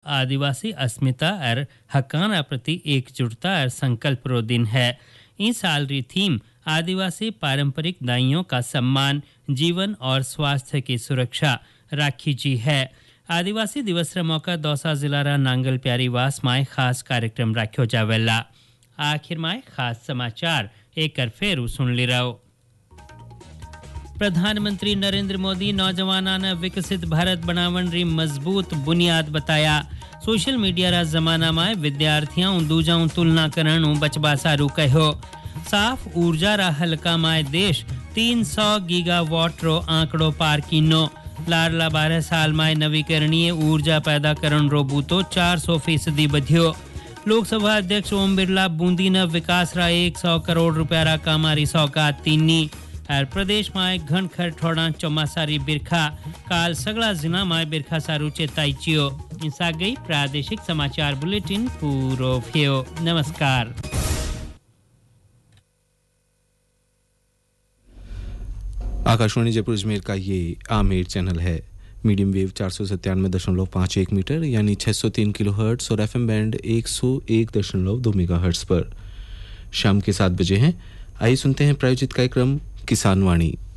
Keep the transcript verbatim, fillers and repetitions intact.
आदिवासी अस्मिता और हकाना प्रति एकजुटता और संकल्प रो दिन है। इस साल री थीम आदिवासी पारंपरिक दाइयों का सम्मान, जीवन और स्वास्थ्य की सुरक्षा राखी जी है। आदिवासी दिवस रे मौका दौसा जिला रा नांगल प्यारी वास माय खास कार्यक्रम राख्यो जावेला। आखिर माय खास समाचार एक कर फेरू सुन ली रहो। प्रधानमंत्री नरेंद्र मोदी नौजवाना ने विकसित भारत बनावन री मजबूत बुनियाद बताया। सोशल मीडिया रा जमाना में विद्यार्थियों दूजाओं तुलना करणु बचबा सारू कहो। साफ ऊर्जा रा हल्का माय देश तीन सौ गीगावाट रो आंकड़ो पार कीनो। लाडला बारह साल माय नवीकरणीय ऊर्जा पैदा करण रो बूतो चार सौ फीसदी बधियो। लोकसभा अध्यक्ष ओम बिरला बूंदी न विकास रा एक सौ करोड़ रुपया रा कामारी सौगात तीनी। और प्रदेश में घन खर ठोड़ा चौमासारी बिरखा काल सगला जिला में बिरखा सारू चेताईचियो। इंसा गई प्रादेशिक समाचार बुलेटिन पूरो फेयो। नमस्कार। आकाशवाणी जयपुर अजमेर का ये आमेर चैनल है। मीडियम वेव चार सौ सत्तानवे दशमलव पाँच एक मीटर यानी छह सौ तीन किलो हर्ट्स और एफएम बैंड एक सौ एक दशमलव दो मेगा हर्ट्स पर शाम के सात बजे हैं। आइए सुनते हैं प्रायोजित कार्यक्रम किसान वाणी।